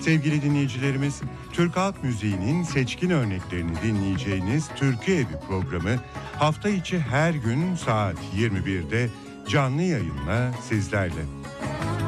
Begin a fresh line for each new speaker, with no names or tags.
Sevgili dinleyicilerimiz, Türk halk müziğinin seçkin örneklerini dinleyeceğiniz Türkü Evi programı hafta içi her gün saat 21'de canlı yayınla sizlerle.